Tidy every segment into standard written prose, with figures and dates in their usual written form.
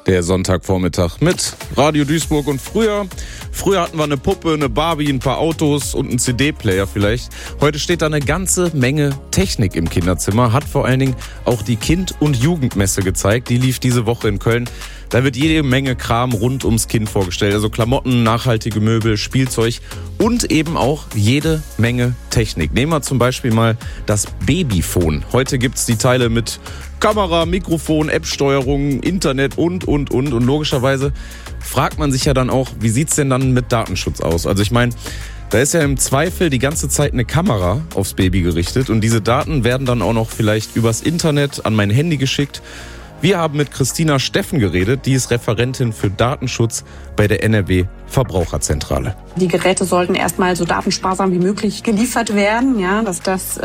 Der Sonntagvormittag mit Radio Duisburg und früher hatten wir eine Puppe, eine Barbie, ein paar Autos und einen CD-Player vielleicht. Heute steht da eine ganze Menge Technik im Kinderzimmer, hat vor allen Dingen auch die Kind- und Jugendmesse gezeigt. Die lief diese Woche in Köln. Da wird jede Menge Kram rund ums Kind vorgestellt, also Klamotten, nachhaltige Möbel, Spielzeug und eben auch jede Menge Technik. Nehmen wir zum Beispiel mal das Babyphone. Heute gibt's die Teile mit Kamera, Mikrofon, App-Steuerung, Internet und logischerweise fragt man sich ja dann auch, wie sieht's denn dann mit Datenschutz aus? Also ich meine, da ist ja im Zweifel die ganze Zeit eine Kamera aufs Baby gerichtet und diese Daten werden dann auch noch vielleicht übers Internet an mein Handy geschickt. Wir haben mit Christina Steffen geredet, die ist Referentin für Datenschutz bei der NRW Verbraucherzentrale. Die Geräte sollten erstmal so datensparsam wie möglich geliefert werden, ja, dass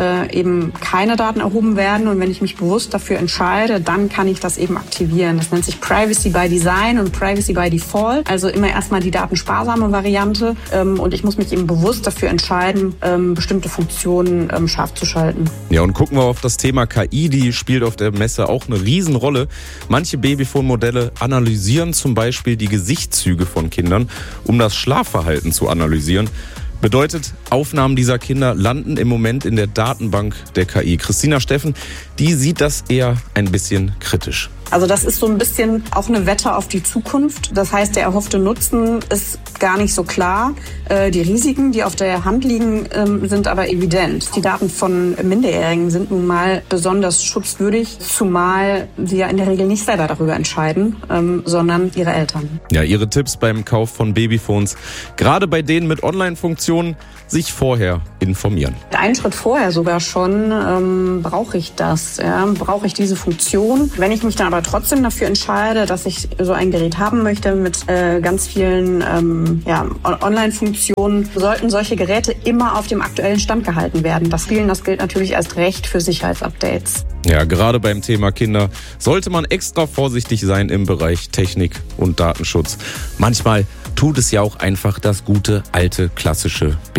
eben keine Daten erhoben werden. Und wenn ich mich bewusst dafür entscheide, dann kann ich das eben aktivieren. Das nennt sich Privacy by Design und Privacy by Default. Also immer erstmal die datensparsame Variante. Und ich muss mich eben bewusst dafür entscheiden, bestimmte Funktionen scharf zu schalten. Ja, und gucken wir auf das Thema KI. Die spielt auf der Messe auch eine Riesenrolle. Manche Babyphone-Modelle analysieren zum Beispiel die Gesichtszüge von Kindern, um das Schlafverhalten zu analysieren. Bedeutet, Aufnahmen dieser Kinder landen im Moment in der Datenbank der KI. Christina Steffen, die sieht das eher ein bisschen kritisch. Also das ist so ein bisschen auch eine Wette auf die Zukunft. Das heißt, der erhoffte Nutzen ist gar nicht so klar. Die Risiken, die auf der Hand liegen, sind aber evident. Die Daten von Minderjährigen sind nun mal besonders schutzwürdig, zumal sie ja in der Regel nicht selber darüber entscheiden, sondern ihre Eltern. Ja, ihre Tipps beim Kauf von Babyphones, gerade bei denen mit Online-Funktionen, sich vorher informieren. Einen Schritt vorher sogar schon brauche ich das. Ja? Brauche ich diese Funktion? Wenn ich mich dann aber trotzdem dafür entscheide, dass ich so ein Gerät haben möchte mit ganz vielen Online-Funktionen, sollten solche Geräte immer auf dem aktuellen Stand gehalten werden. Das gilt natürlich erst recht für Sicherheitsupdates. Ja, gerade beim Thema Kinder sollte man extra vorsichtig sein im Bereich Technik und Datenschutz. Manchmal tut es ja auch einfach das gute, alte, klassische